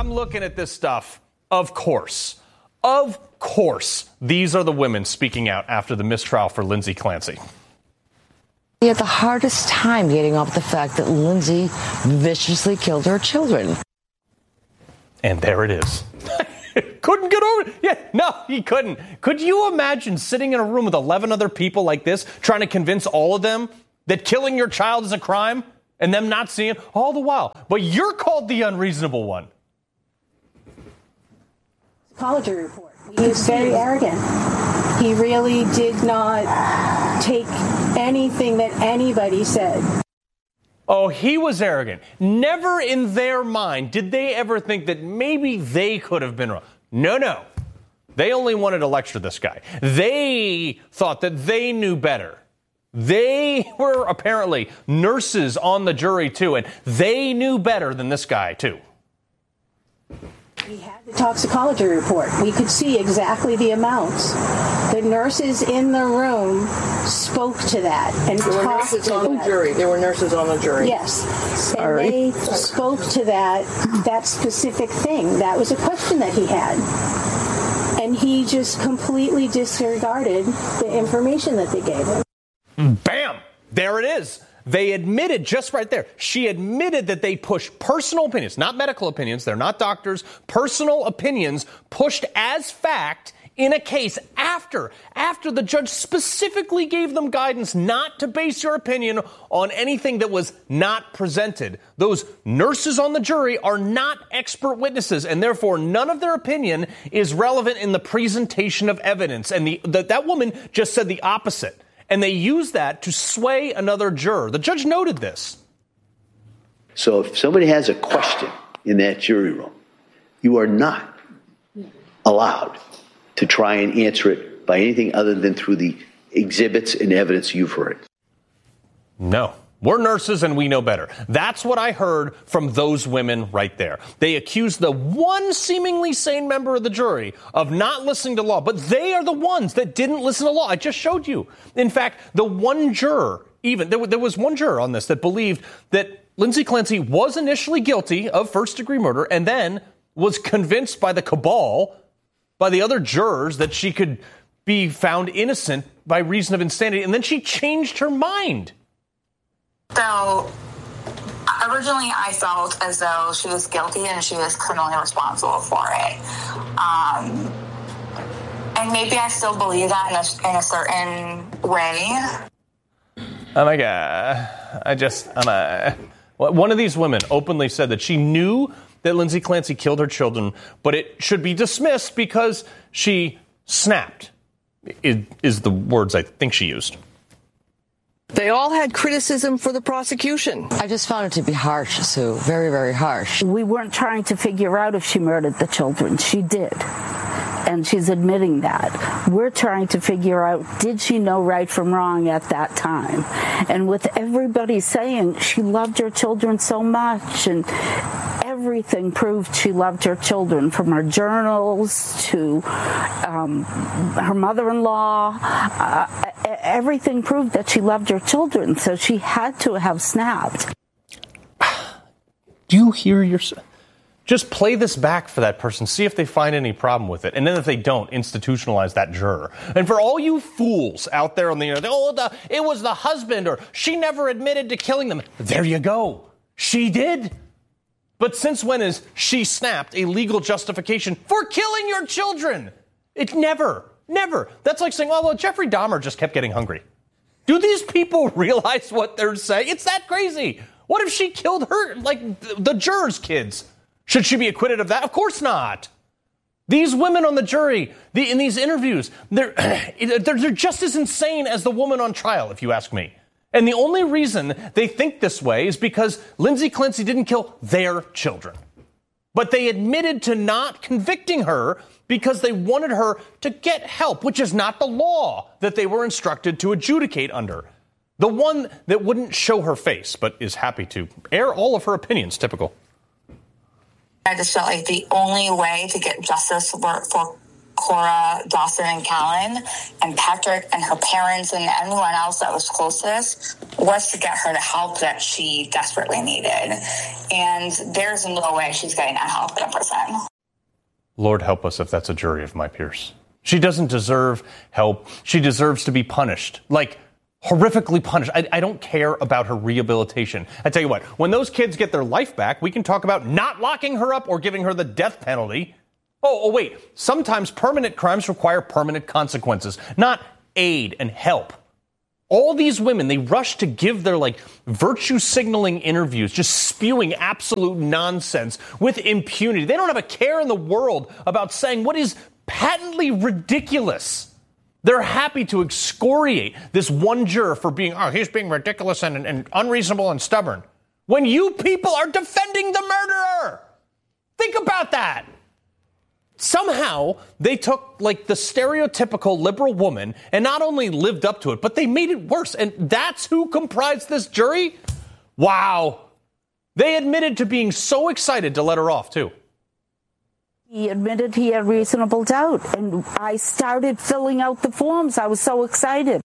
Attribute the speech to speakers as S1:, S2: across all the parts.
S1: I'm looking at this stuff. Of course, these are the women speaking out after the mistrial for Lindsay Clancy.
S2: He had the hardest time getting off the fact that Lindsay viciously killed her children.
S1: And there it is. Couldn't get over it. Yeah, no, he couldn't. Could you imagine sitting in a room with 11 other people like this, trying to convince all of them that killing your child is a crime and them not seeing it all the while? But you're called the unreasonable one.
S3: Apology report. He was very arrogant. He really did not take anything that anybody said.
S1: Oh, he was arrogant. Never in their mind did they ever think that maybe they could have been wrong. No. They only wanted to lecture this guy. They thought that they knew better. They were apparently nurses on the jury, too, and they knew better than this guy, too.
S3: We had the toxicology report. We could see exactly the amounts. The nurses in the room spoke to that and
S2: There were nurses on the jury. There were nurses on the jury.
S3: Yes.
S2: Sorry.
S3: And they spoke to that specific thing. That was a question that he had. And he just completely disregarded the information that they gave him.
S1: Bam! There it is. They admitted, just right there, she admitted that they pushed personal opinions, not medical opinions, they're not doctors, personal opinions pushed as fact in a case after the judge specifically gave them guidance not to base your opinion on anything that was not presented. Those nurses on the jury are not expert witnesses, and therefore none of their opinion is relevant in the presentation of evidence. And that woman just said the opposite. And they use that to sway another juror. The judge noted this.
S4: So if somebody has a question in that jury room, you are not allowed to try and answer it by anything other than through the exhibits and evidence you've heard.
S1: No. We're nurses and we know better. That's what I heard from those women right there. They accused the one seemingly sane member of the jury of not listening to law, but they are the ones that didn't listen to law. I just showed you. In fact, the one juror, there was one juror on this that believed that Lindsay Clancy was initially guilty of first-degree murder and then was convinced by the cabal, by the other jurors, that she could be found innocent by reason of insanity, and then she changed her mind.
S5: So, originally I felt as though she was guilty and she was criminally responsible for it. And maybe I still believe that in a certain way.
S1: Oh my God. One of these women openly said that she knew that Lindsay Clancy killed her children, but it should be dismissed because she snapped, is the words I think she used.
S2: They all had criticism for the prosecution. I just found it to be harsh, Sue. Very, very harsh.
S6: We weren't trying to figure out if she murdered the children. She did. And she's admitting that. We're trying to figure out, did she know right from wrong at that time? And with everybody saying she loved her children so much, and everything proved she loved her children, from her journals to her mother-in-law. Everything proved that she loved her children, so she had to have snapped.
S1: Do you hear yourself? Just play this back for that person. See if they find any problem with it. And then if they don't, institutionalize that juror. And for all you fools out there on the internet, it was the husband, or she never admitted to killing them. There you go. She did. But since when is she snapped a legal justification for killing your children? It never. That's like saying, well, Jeffrey Dahmer just kept getting hungry. Do these people realize what they're saying? It's that crazy. What if she killed her, like the jurors' kids? Should she be acquitted of that? Of course not. These women on the jury, in these interviews, they're just as insane as the woman on trial, if you ask me. And the only reason they think this way is because Lindsay Clancy didn't kill their children. But they admitted to not convicting her because they wanted her to get help, which is not the law that they were instructed to adjudicate under. The one that wouldn't show her face, but is happy to air all of her opinions, typical.
S5: I just felt like the only way to get justice for Cora, Dawson, and Callan, and Patrick and her parents and anyone else that was closest, was to get her the help that she desperately needed. And there's no way she's getting that help in prison.
S1: Lord help us if that's a jury of my peers. She doesn't deserve help. She deserves to be punished. Like, horrifically punished. I don't care about her rehabilitation. I tell you what, when those kids get their life back, we can talk about not locking her up or giving her the death penalty. Oh, wait. Sometimes permanent crimes require permanent consequences, not aid and help. All these women, they rush to give their, virtue signaling interviews, just spewing absolute nonsense with impunity. They don't have a care in the world about saying what is patently ridiculous. They're happy to excoriate this one juror for he's being ridiculous and unreasonable and stubborn. When you people are defending the murderer. Think about that. Somehow they took the stereotypical liberal woman and not only lived up to it, but they made it worse. And that's who comprised this jury? Wow. They admitted to being so excited to let her off, too.
S6: He admitted he had reasonable doubt, and I started filling out the forms. I was so excited.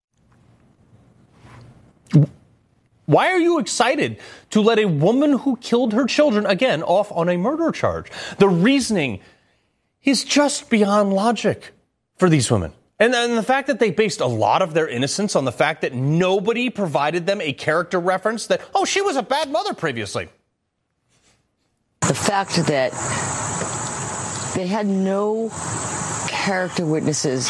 S1: Why are you excited to let a woman who killed her children, again, off on a murder charge? The reasoning is just beyond logic for these women. And the fact that they based a lot of their innocence on the fact that nobody provided them a character reference that, she was a bad mother previously.
S2: The fact that they had no character witnesses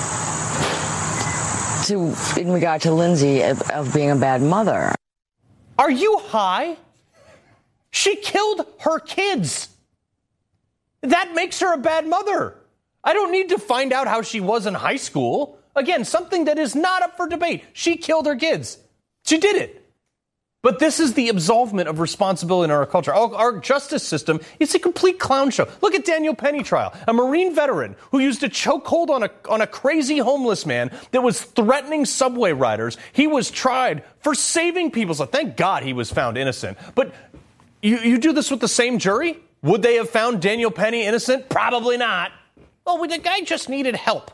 S2: in regard to Lindsay of being a bad mother.
S1: Are you high? She killed her kids. That makes her a bad mother. I don't need to find out how she was in high school. Again, something that is not up for debate. She killed her kids. She did it. But this is the absolvement of responsibility in our culture. Our justice system is a complete clown show. Look at Daniel Penny trial, a Marine veteran who used a chokehold on a crazy homeless man that was threatening subway riders. He was tried for saving people's lives. Thank God he was found innocent. But you do this with the same jury? Would they have found Daniel Penny innocent? Probably not. Oh, the guy just needed help.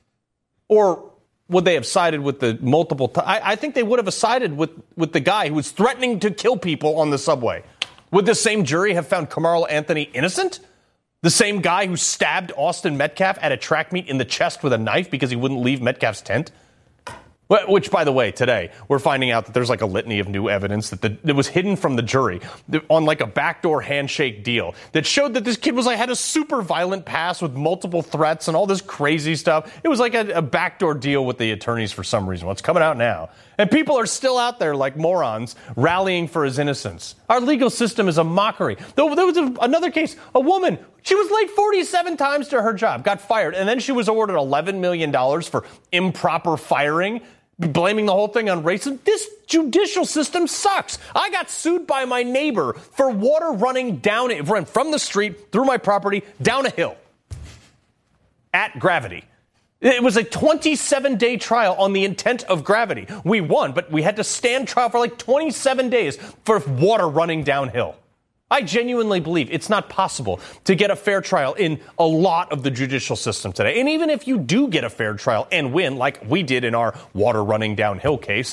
S1: Or would they have sided with the multiple? I think they would have sided with the guy who was threatening to kill people on the subway. Would the same jury have found Carmelo Anthony innocent? The same guy who stabbed Austin Metcalf at a track meet in the chest with a knife because he wouldn't leave Metcalf's tent? Which, by the way, today, we're finding out that there's a litany of new evidence that was hidden from the jury on a backdoor handshake deal that showed that this kid had a super violent past with multiple threats and all this crazy stuff. It was a backdoor deal with the attorneys for some reason. Well, it's coming out now. And people are still out there like morons rallying for his innocence. Our legal system is a mockery. There was another case, a woman, she was late 47 times to her job, got fired, and then she was awarded $11 million for improper firing, blaming the whole thing on racism. This judicial system sucks. I got sued by my neighbor for water running from the street through my property down a hill at Gravity. It was a 27-day trial on the intent of Gravity. We won, but we had to stand trial for 27 days for water running downhill. I genuinely believe it's not possible to get a fair trial in a lot of the judicial system today. And even if you do get a fair trial and win, like we did in our water running downhill case,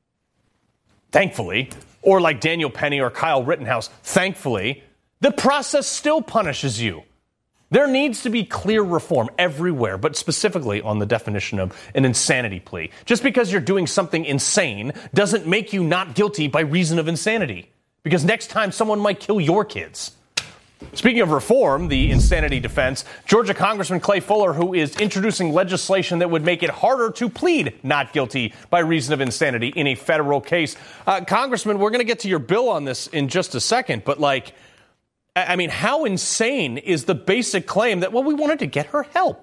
S1: thankfully, or like Daniel Penny or Kyle Rittenhouse, thankfully, the process still punishes you. There needs to be clear reform everywhere, but specifically on the definition of an insanity plea. Just because you're doing something insane doesn't make you not guilty by reason of insanity. Because next time someone might kill your kids. Speaking of reform, the insanity defense, Georgia Congressman Clay Fuller, who is introducing legislation that would make it harder to plead not guilty by reason of insanity in a federal case. Congressman, we're going to get to your bill on this in just a second, but how insane is the basic claim that, we wanted to get her help?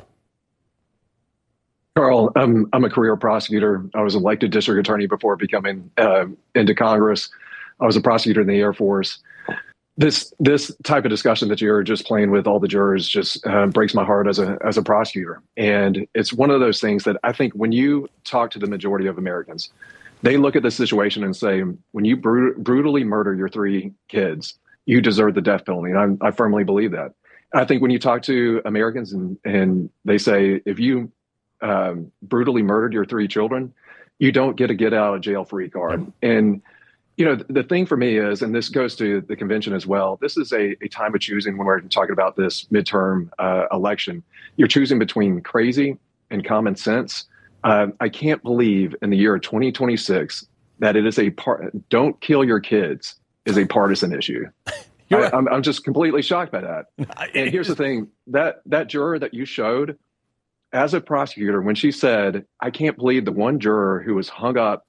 S7: Carl, I'm a career prosecutor. I was elected district attorney before becoming into Congress. I was a prosecutor in the Air Force. This type of discussion that you're just playing with all the jurors just breaks my heart as a prosecutor. And it's one of those things that I think when you talk to the majority of Americans, they look at the situation and say, when you brutally murder your 3 kids, you deserve the death penalty. And I firmly believe that. I think when you talk to Americans and they say, if you brutally murdered your 3 children, you don't get a get out of jail free card. And, the thing for me is, and this goes to the convention as well, this is a time of choosing when we're talking about this midterm election. You're choosing between crazy and common sense. I can't believe in the year 2026 that it is don't kill your kids is a partisan issue. I'm just completely shocked by that. And here's the thing, that juror that you showed, as a prosecutor, when she said, I can't believe the one juror who was hung up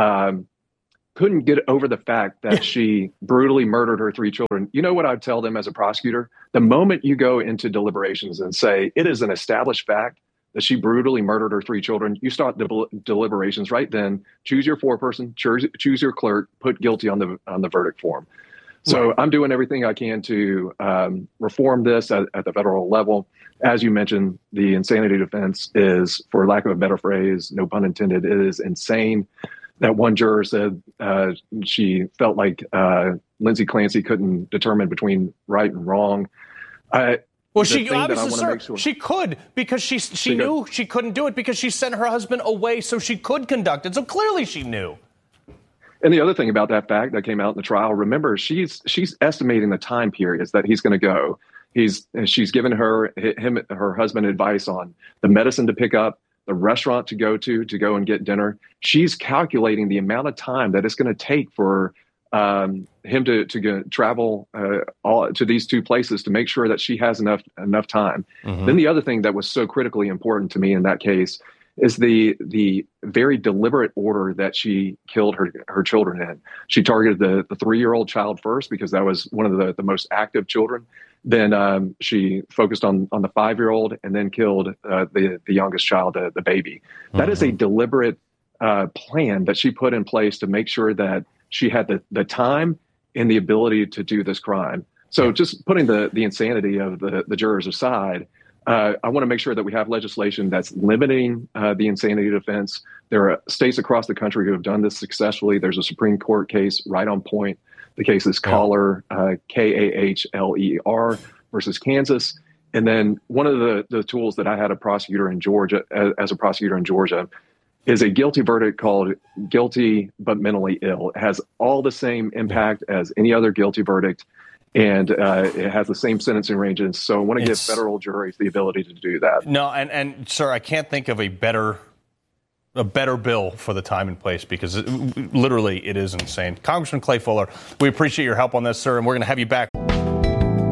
S7: couldn't get over the fact that she brutally murdered her 3 children. You know what I'd tell them as a prosecutor? The moment you go into deliberations and say, it is an established fact that she brutally murdered her 3 children, you start deliberations right then, choose your foreperson, choose your clerk, put guilty on the verdict form. So I'm doing everything I can to reform this at the federal level. As you mentioned, the insanity defense is, for lack of a better phrase, no pun intended, it is insane. That one juror said she felt like Lindsay Clancy couldn't determine between right and wrong.
S1: Well, she obviously, sir, she could, because she knew she couldn't do it because she sent her husband away so she could conduct it. So clearly she knew.
S7: And the other thing about that fact that came out in the trial, remember, she's estimating the time periods that he's going to go. She's given her husband advice on the medicine to pick up, the restaurant to go and get dinner. She's calculating the amount of time that it's going to take for him to travel to these 2 places to make sure that she has enough time. Mm-hmm. Then the other thing that was so critically important to me in that case is the very deliberate order that she killed her children in. She targeted the 3-year-old child first because that was one of the most active children. Then she focused on the 5-year-old and then killed the youngest child, the baby. Mm-hmm. That is a deliberate plan that she put in place to make sure that she had the time and the ability to do this crime. So just putting the insanity of the jurors aside, I want to make sure that we have legislation that's limiting the insanity defense. There are states across the country who have done this successfully. There's a Supreme Court case right on point. The case is Kahler, Kahler versus Kansas. And then one of the tools that I had as a prosecutor in Georgia, is a guilty verdict called guilty but mentally ill. It has all the same impact as any other guilty verdict, and it has the same sentencing ranges. So I want to give federal juries the ability to do that.
S1: No, and sir, I can't think of a better bill for the time and place, because literally it is insane. Congressman Clay Fuller, we appreciate your help on this, sir, and we're going to have you back.